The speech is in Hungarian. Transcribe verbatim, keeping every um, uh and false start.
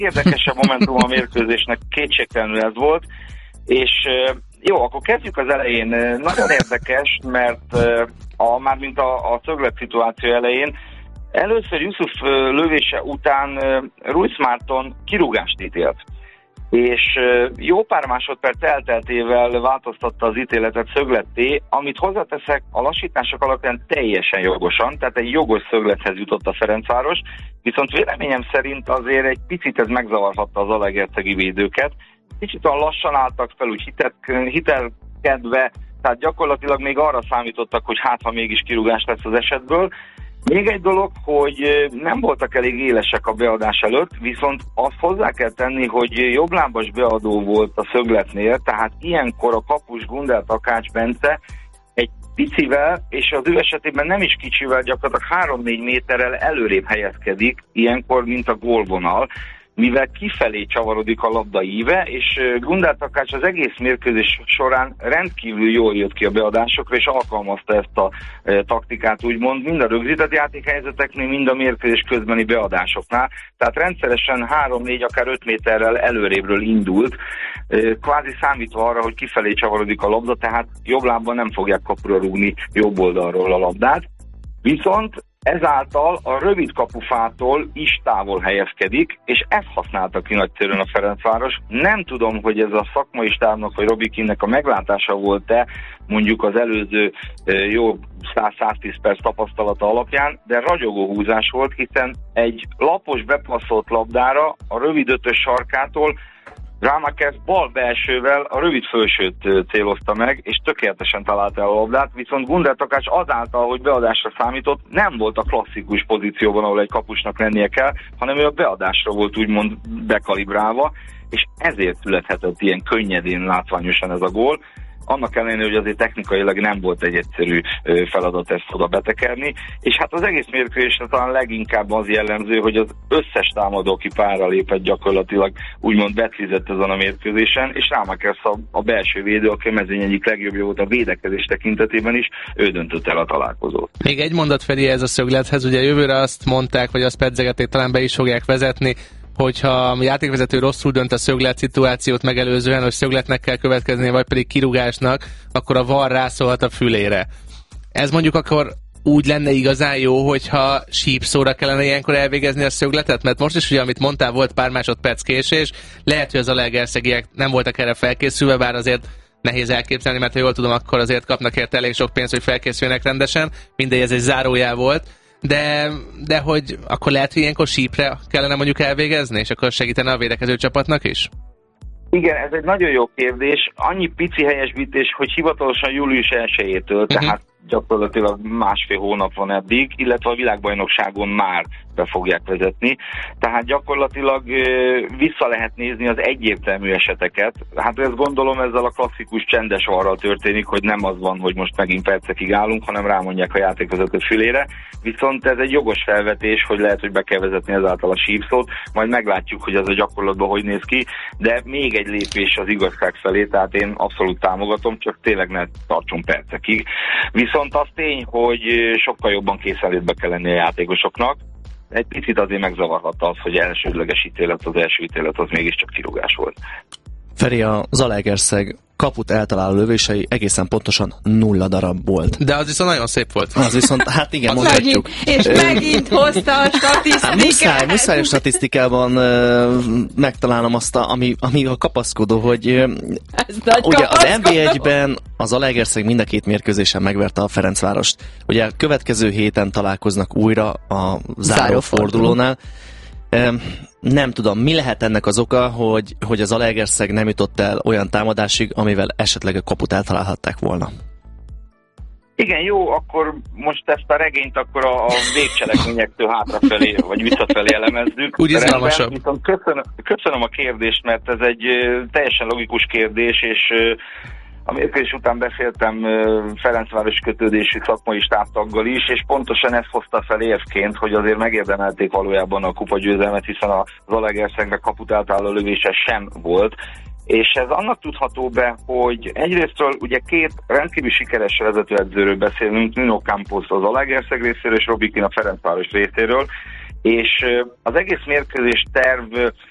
legérdekesebb momentum a mérkőzésnek kétségtelenül ez volt, és jó, akkor kezdjük az elején. Nagyon érdekes, mert a, mármint a, a szöglet szituáció elején először Yusuf lövése után Ruiz Márton kirúgást ítélt. És jó pár másodperc elteltével változtatta az ítéletet szögletté, amit hozzáteszek, a lassítások alapján teljesen jogosan, tehát egy jogos szöglethez jutott a Ferencváros, viszont véleményem szerint azért egy picit ez megzavarhatta az zalaegerszegi védőket. Kicsit olyan lassan álltak fel, úgy hitet, hitelkedve, tehát gyakorlatilag még arra számítottak, hogy hát ha mégis kirúgás lesz az esetből. Még egy dolog, hogy nem voltak elég élesek a beadás előtt, viszont azt hozzá kell tenni, hogy jobblábas beadó volt a szögletnél, tehát ilyenkor a kapus Gundel Takács Bence egy picivel, és az ő esetében nem is kicsivel, gyakorlatilag három-négy méterrel előrébb helyezkedik, ilyenkor, mint a gólvonal, mivel kifelé csavarodik a labda íve, és Gundel Takács az egész mérkőzés során rendkívül jól jött ki a beadásokra, és alkalmazta ezt a e, taktikát, úgymond, mind a rögzített játékhelyzeteknél, mind a mérkőzés közbeni beadásoknál. Tehát rendszeresen három-négy, akár öt méterrel előrébről indult, e, kvázi számítva arra, hogy kifelé csavarodik a labda, tehát jobb lábban nem fogják kapura rúgni jobb oldalról a labdát. Viszont ezáltal a rövid kapufától is távol helyezkedik, és ezt használta ki nagyszerűen a Ferencváros. Nem tudom, hogy ez a szakmai stábnak vagy Robikinnek a meglátása volt-e, mondjuk az előző jó száz-száztíz perc tapasztalata alapján, de ragyogó húzás volt, hiszen egy lapos bepasszolt labdára a rövid ötös sarkától Rámakers bal belsővel a rövid fölsőt célozta meg, és tökéletesen találta el a labdát, viszont Gundel Takács azáltal, hogy beadásra számított, nem volt a klasszikus pozícióban, ahol egy kapusnak lennie kell, hanem ő a beadásra volt úgymond bekalibrálva, és ezért születhetett ilyen könnyedén, látványosan ez a gól. Annak ellenére, hogy azért technikailag nem volt egy egyszerű feladat ezt oda betekerni, és hát az egész mérkőzésre talán leginkább az jellemző, hogy az összes támadó, aki párra lépett, gyakorlatilag úgymond betlizett ezen a mérkőzésen, és Rámakers a, a belső védő, aki a mezőny egyik legjobbja volt a védekezés tekintetében is, ő döntött el a találkozót. Még egy mondat felé ez a szöglethez, ugye jövőre azt mondták, vagy azt pedzegették, talán be is fogják vezetni, hogyha a játékvezető rosszul dönt a szöglet szituációt megelőzően, hogy szögletnek kell következnie, vagy pedig kirúgásnak, akkor a VAR rászólhat a fülére. Ez mondjuk akkor úgy lenne igazán jó, hogyha sípszóra kellene ilyenkor elvégezni a szögletet? Mert most is ugye, amit mondtál, volt pár másodperc késés, lehet, hogy az zalaegerszegiek nem voltak erre felkészülve, bár azért nehéz elképzelni, mert ha jól tudom, akkor azért kapnak érte elég sok pénzt, hogy felkészüljenek rendesen. Mindegy, ez egy zárójel volt. De, de hogy akkor lehet, hogy ilyenkor sípre kellene mondjuk elvégezni, és akkor segítene a védekező csapatnak is? Igen, ez egy nagyon jó kérdés. Annyi pici helyesbítés, hogy hivatalosan július elsejétől, uh-huh. tehát gyakorlatilag másfél hónap van eddig, illetve a világbajnokságon már be fogják vezetni. Tehát gyakorlatilag vissza lehet nézni az egyértelmű eseteket. Hát ezt gondolom ezzel a klasszikus csendes varral történik, hogy nem az van, hogy most megint percekig állunk, hanem rámondják a játékvezető fülére. Viszont ez egy jogos felvetés, hogy lehet, hogy be kell vezetni ezáltal a sípszót, majd meglátjuk, hogy ez a gyakorlatban hogy néz ki, de még egy lépés az igazság felé, tehát én abszolút támogatom, csak tényleg ne tartson percekig. Viszont az tény, hogy sokkal jobban készenlétbe kell lenni a játékosoknak. Egy picit azért megzavarhatta az, hogy elsődleges ítélet, az első ítélet az mégiscsak kirúgás volt. Feri, a Zalaegerszeg kaput eltaláló lövései egészen pontosan nulla darab volt. De az viszont nagyon szép volt. Az viszont, hát igen, mondhatjuk. És megint hozta a statisztikát. Hát muszáj, muszáj a statisztikában uh, megtalálnom azt, a, ami, ami a kapaszkodó, hogy uh, ugye az en bé egyben az Zalaegerszeg mind a két mérkőzésen megverte a Ferencvárost. Ugye a következő héten találkoznak újra a zárófordulónál. Nem tudom, mi lehet ennek az oka, hogy, hogy az Zalaegerszeg nem jutott el olyan támadásig, amivel esetleg a kaput eltalálhatták volna. Igen, jó, akkor most ezt a regényt akkor a, a végcselekményektől hátrafelé, vagy visszafelé elemezzük. Úgy izgalmasabb. Viszont köszönöm, köszönöm a kérdést, mert ez egy teljesen logikus kérdés, és a mérkőzés után beszéltem Ferencváros kötődésű szakmai stábtaggal is, és pontosan ezt hozta fel érvként, hogy azért megérdemelték valójában a kupagyőzelmet, hiszen a Zalaegerszegnek kaput általában lövése sem volt. És ez annak tudható be, hogy egyrésztről ugye két rendkívül sikeres vezetőedzőről beszélünk, Nuno Campos az Zalaegerszeg részéről, és Robikin a Ferencváros részéről, és az egész mérkőzés terv